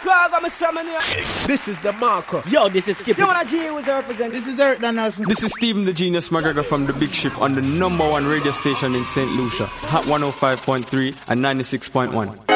This is the Marco. Yo, this is Skip. Yo, what G was represent. This is Eric Donaldson. This is Stephen the Genius McGregor from The Big Ship on the #1 radio station in St. Lucia, Hot 105.3 and 96.1.